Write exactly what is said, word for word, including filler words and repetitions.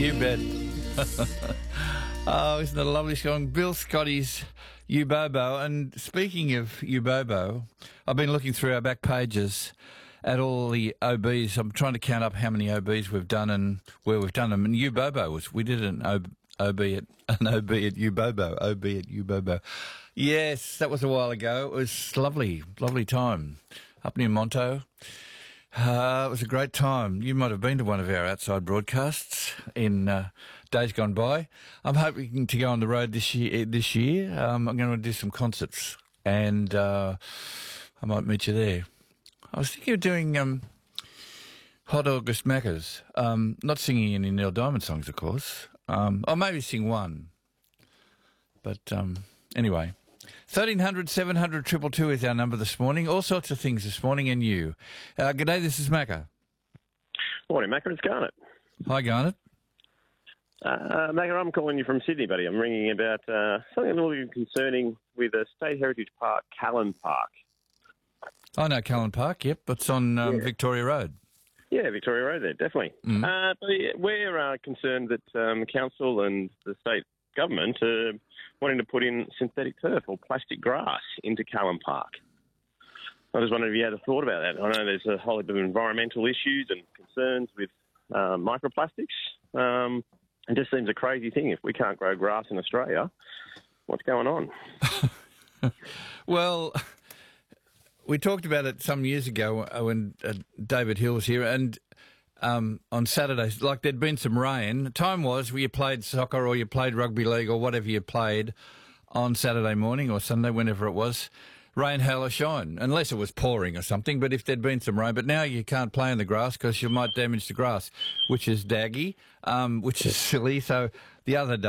You bet. Oh, isn't it a lovely song? Bill Scotty's Ubobo. And speaking of Ubobo, I've been looking through our back pages at all the O Bs. I'm trying to count up how many O Bs we've done and where we've done them. And Ubobo was, we did an O B, OB at an O B at Ubobo. O B at Ubobo. Yes, that was a while ago. It was lovely, lovely time up near Monto. Uh, it was a great time. You might have been to one of our outside broadcasts in uh, days gone by. I'm hoping to go on the road this year. This year, um, I'm going to do some concerts, and uh, I might meet you there. I was thinking of doing um, Hot August Maccas. Um, not singing any Neil Diamond songs, of course. Um, or maybe sing one. But um, anyway. thirteen hundred, seven hundred, two two two is our number this morning. All sorts of things this morning, and you. Uh, good day, this is Macca. Morning, Macca. It's Garnet. Hi, Garnet. Uh, Macca, I'm calling you from Sydney, buddy. I'm ringing about uh, something a little bit concerning with a State Heritage Park, Callan Park. I know Callan Park, yep. It's on um, Yeah. Victoria Road. Yeah, Victoria Road there, definitely. Mm. Uh, but yeah, we're uh, concerned that um, council and the state government are wanting to put in synthetic turf or plastic grass into Callan Park. I just wondered if you had a thought about that. I know there's a whole heap of environmental issues and concerns with uh, microplastics. Um, it just seems a crazy thing. If we can't grow grass in Australia, what's going on? Well, we talked about it some years ago when uh, David Hill was here, and um, on Saturdays, like there'd been some rain. Time was where you played soccer or you played rugby league or whatever you played on Saturday morning or Sunday, whenever it was, rain, hail or shine, unless it was pouring or something. But if there'd been some rain, but now you can't play in the grass because you might damage the grass, which is daggy, um, which is silly. So the other day,